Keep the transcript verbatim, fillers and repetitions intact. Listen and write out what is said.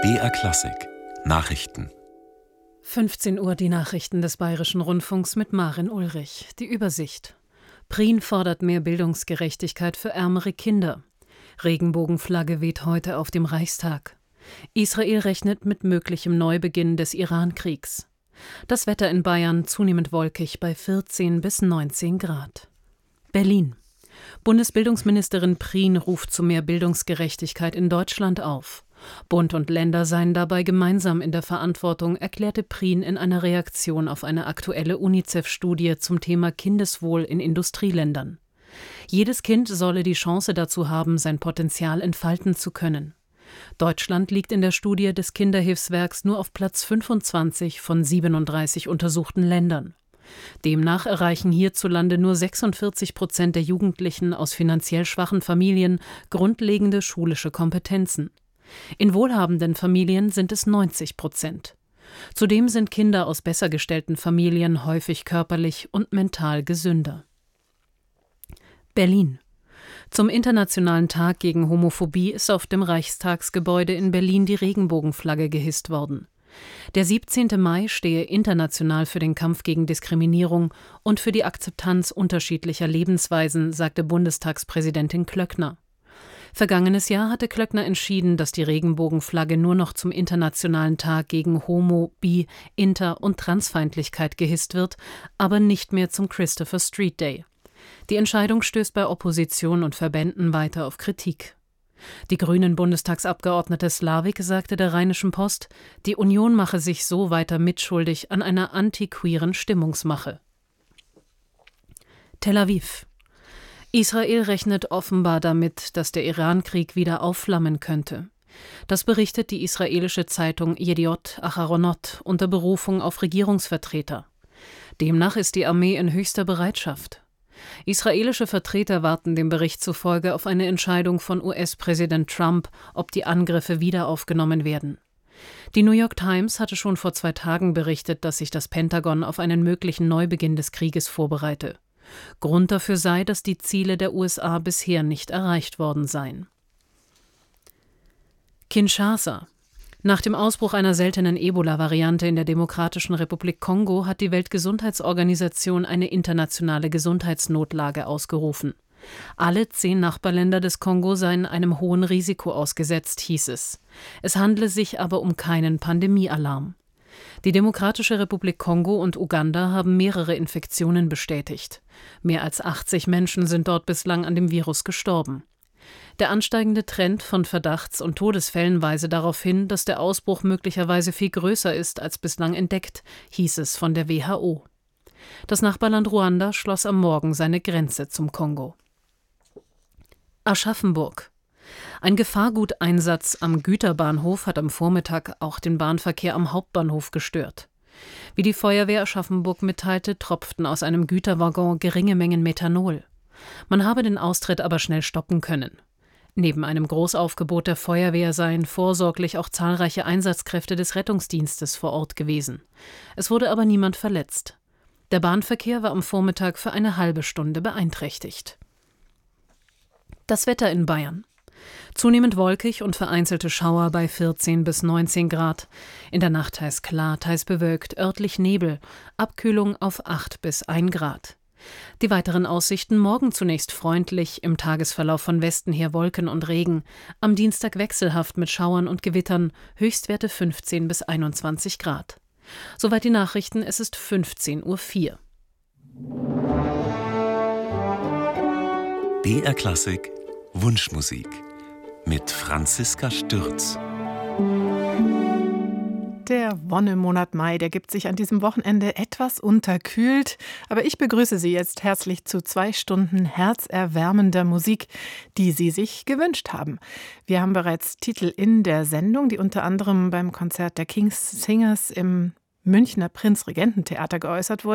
B R Klassik Nachrichten. fünfzehn Uhr die Nachrichten des Bayerischen Rundfunks mit Maren Ulrich. Die Übersicht. Prien fordert mehr Bildungsgerechtigkeit für ärmere Kinder. Regenbogenflagge weht heute auf dem Reichstag. Israel rechnet mit möglichem Neubeginn des Iran-Kriegs. Das Wetter in Bayern zunehmend wolkig bei vierzehn bis neunzehn Grad. Berlin. Bundesbildungsministerin Prien ruft zu mehr Bildungsgerechtigkeit in Deutschland auf. Bund und Länder seien dabei gemeinsam in der Verantwortung, erklärte Prien in einer Reaktion auf eine aktuelle UNICEF-Studie zum Thema Kindeswohl in Industrieländern. Jedes Kind solle die Chance dazu haben, sein Potenzial entfalten zu können. Deutschland liegt in der Studie des Kinderhilfswerks nur auf Platz fünfundzwanzig von siebenunddreißig untersuchten Ländern. Demnach erreichen hierzulande nur sechsundvierzig Prozent der Jugendlichen aus finanziell schwachen Familien grundlegende schulische Kompetenzen. In wohlhabenden Familien sind es neunzig Prozent. Zudem sind Kinder aus besser gestellten Familien häufig körperlich und mental gesünder. Berlin. Zum Internationalen Tag gegen Homophobie ist auf dem Reichstagsgebäude in Berlin die Regenbogenflagge gehisst worden. Der siebzehnte Mai stehe international für den Kampf gegen Diskriminierung und für die Akzeptanz unterschiedlicher Lebensweisen, sagte Bundestagspräsidentin Klöckner. Vergangenes Jahr hatte Klöckner entschieden, dass die Regenbogenflagge nur noch zum Internationalen Tag gegen Homo-, Bi-, Inter- und Transfeindlichkeit gehisst wird, aber nicht mehr zum Christopher Street Day. Die Entscheidung stößt bei Opposition und Verbänden weiter auf Kritik. Die Grünen-Bundestagsabgeordnete Slavik sagte der Rheinischen Post, die Union mache sich so weiter mitschuldig an einer antiqueeren Stimmungsmache. Tel Aviv. Israel rechnet offenbar damit, dass der Iran-Krieg wieder aufflammen könnte. Das berichtet die israelische Zeitung Yediot Aharonot unter Berufung auf Regierungsvertreter. Demnach ist die Armee in höchster Bereitschaft. Israelische Vertreter warten dem Bericht zufolge auf eine Entscheidung von U S-Präsident Trump, ob die Angriffe wieder aufgenommen werden. Die New York Times hatte schon vor zwei Tagen berichtet, dass sich das Pentagon auf einen möglichen Neubeginn des Krieges vorbereite. Grund dafür sei, dass die Ziele der U S A bisher nicht erreicht worden seien. Kinshasa. Nach dem Ausbruch einer seltenen Ebola-Variante in der Demokratischen Republik Kongo hat die Weltgesundheitsorganisation eine internationale Gesundheitsnotlage ausgerufen. Alle zehn Nachbarländer des Kongo seien einem hohen Risiko ausgesetzt, hieß es. Es handle sich aber um keinen Pandemiealarm. Die Demokratische Republik Kongo und Uganda haben mehrere Infektionen bestätigt. Mehr als achtzig Menschen sind dort bislang an dem Virus gestorben. Der ansteigende Trend von Verdachts- und Todesfällen weise darauf hin, dass der Ausbruch möglicherweise viel größer ist als bislang entdeckt, hieß es von der W H O. Das Nachbarland Ruanda schloss am Morgen seine Grenze zum Kongo. Aschaffenburg. Ein Gefahrguteinsatz am Güterbahnhof hat am Vormittag auch den Bahnverkehr am Hauptbahnhof gestört. Wie die Feuerwehr Aschaffenburg mitteilte, tropften aus einem Güterwaggon geringe Mengen Methanol. Man habe den Austritt aber schnell stoppen können. Neben einem Großaufgebot der Feuerwehr seien vorsorglich auch zahlreiche Einsatzkräfte des Rettungsdienstes vor Ort gewesen. Es wurde aber niemand verletzt. Der Bahnverkehr war am Vormittag für eine halbe Stunde beeinträchtigt. Das Wetter in Bayern. Zunehmend wolkig und vereinzelte Schauer bei vierzehn bis neunzehn Grad. In der Nacht teils klar, teils bewölkt, örtlich Nebel. Abkühlung auf acht bis ein Grad. Die weiteren Aussichten: morgen zunächst freundlich, im Tagesverlauf von Westen her Wolken und Regen, am Dienstag wechselhaft mit Schauern und Gewittern, Höchstwerte fünfzehn bis einundzwanzig Grad. Soweit die Nachrichten, es ist fünfzehn Uhr vier. B R Klassik Wunschmusik mit Franziska Stürz. Der Wonnemonat Mai, der gibt sich an diesem Wochenende etwas unterkühlt. Aber ich begrüße Sie jetzt herzlich zu zwei Stunden herzerwärmender Musik, die Sie sich gewünscht haben. Wir haben bereits Titel in der Sendung, die unter anderem beim Konzert der King's Singers im Münchner Prinzregententheater geäußert wurden.